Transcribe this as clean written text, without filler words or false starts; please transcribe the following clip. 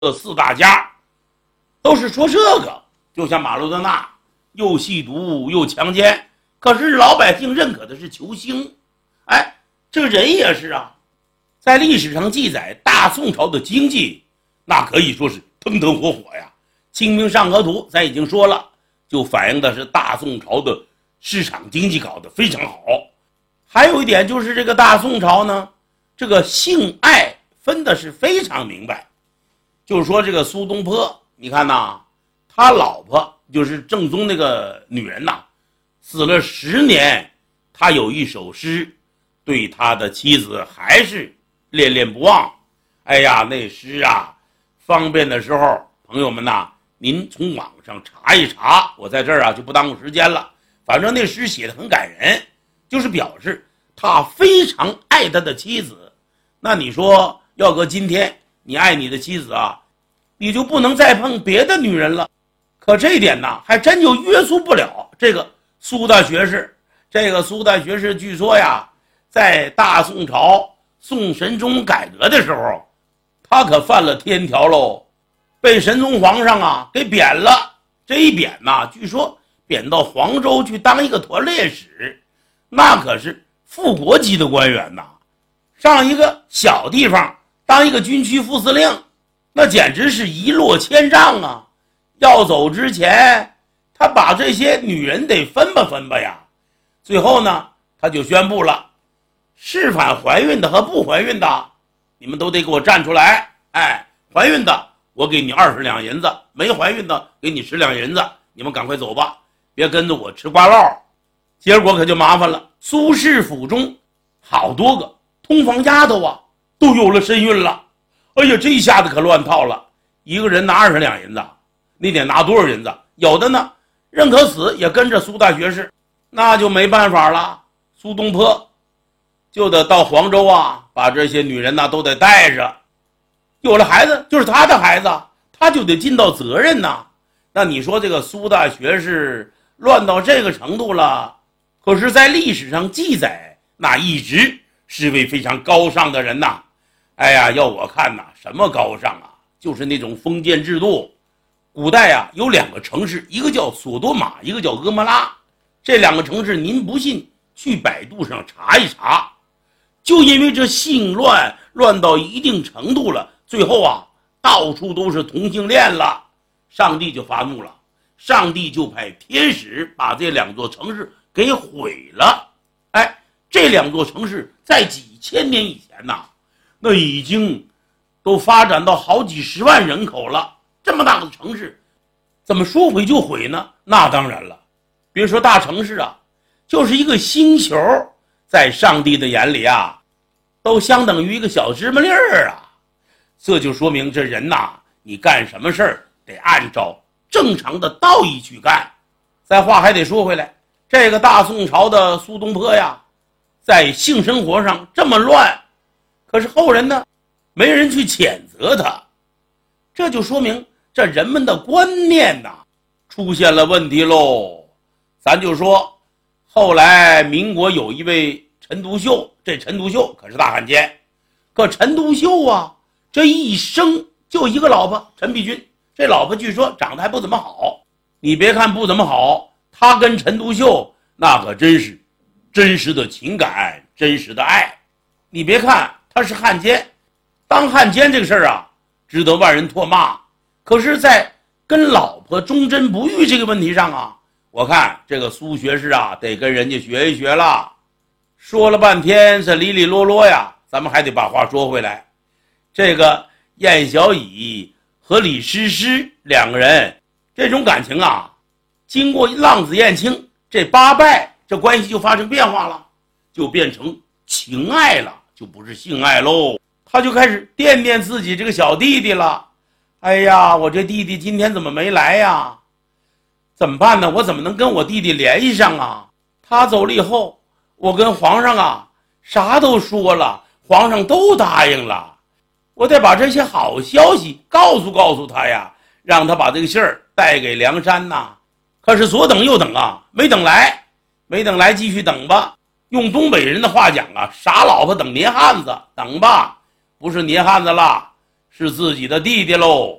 这四大家都是说这个，就像马路德纳又吸毒又强奸，可是老百姓认可的是球星。哎，这个人也是啊，在历史上记载大宋朝的经济那可以说是腾腾火火呀。清明上河图咱已经说了，就反映的是大宋朝的市场经济搞得非常好。还有一点就是这个大宋朝呢，这个性爱分的是非常明白。就是说这个苏东坡，你看呐，他老婆就是正宗那个女人呐，死了10年，他有一首诗对他的妻子还是恋恋不忘。哎呀，那诗啊，方便的时候朋友们呐，您从网上查一查，我在这儿啊就不耽误时间了。反正那诗写得很感人，就是表示他非常爱他的妻子。那你说要搁今天，你爱你的妻子啊，你就不能再碰别的女人了。可这一点呢，还真就约束不了这个苏大学士。这个苏大学士据说呀，在大宋朝宋神宗改革的时候，他可犯了天条喽，被神宗皇上啊给贬了。这一贬呐，据说贬到黄州去当一个团练使，那可是副国级的官员呐。上一个小地方当一个军区副司令，那简直是一落千丈啊。要走之前，他把这些女人得分吧分吧呀。最后呢，他就宣布了，是反怀孕的和不怀孕的，你们都得给我站出来。哎，怀孕的我给你20两银子，没怀孕的给你10两银子，你们赶快走吧，别跟着我吃瓜烙。结果可就麻烦了，苏轼府中好多个通房丫头啊，都有了身孕了。哎呀，这一下子可乱套了，一个人拿20两银子，你得拿多少银子？有的呢，认可死也跟着苏大学士，那就没办法了。苏东坡就得到黄州啊，把这些女人呢都得带着。有了孩子就是他的孩子，他就得尽到责任呐。那你说这个苏大学士乱到这个程度了，可是在历史上记载，那一直是位非常高尚的人呐。哎呀，要我看呐，什么高尚啊，就是那种封建制度。古代啊，有2个城市，一个叫索多玛，一个叫蛾摩拉。这2个城市您不信，去百度上查一查。就因为这性乱到一定程度了，最后啊，到处都是同性恋了，上帝就发怒了，上帝就派天使把这2座城市给毁了。哎，这2座城市在几千年以前呐，那已经都发展到好几十万人口了。这么大的城市，怎么说毁就毁呢？那当然了，别说大城市啊，就是一个星球，在上帝的眼里啊，都相等于一个小芝麻粒儿啊。这就说明这人呐，你干什么事儿得按照正常的道义去干。再话还得说回来，这个大宋朝的苏东坡呀，在性生活上这么乱，可是后人呢，没人去谴责他，这就说明这人们的观念呐出现了问题喽。咱就说后来民国有一位陈独秀，这陈独秀可是大汉奸。可陈独秀啊，这一生就一个老婆陈璧君，这老婆据说长得还不怎么好。你别看不怎么好，他跟陈独秀那可真是真实的情感，真实的爱。你别看他是汉奸，当汉奸这个事儿啊，值得万人唾骂。可是在跟老婆忠贞不渝这个问题上啊，我看这个苏学士啊，得跟人家学一学了。说了半天这里里啰啰呀，咱们还得把话说回来。这个晏小乙和李师师2个人这种感情啊，经过浪子燕青这8拜，这关系就发生变化了，就变成情爱了，就不是性爱喽。他就开始惦念自己这个小弟弟了。哎呀，我这弟弟今天怎么没来呀？怎么办呢？我怎么能跟我弟弟联系上啊？他走了以后，我跟皇上啊啥都说了，皇上都答应了，我得把这些好消息告诉他呀，让他把这个信儿带给梁山呐。可是左等右等啊，没等来，继续等吧。用东北人的话讲啊，傻老婆等泥汉子，等吧，不是泥汉子了， 是自己的弟弟喽。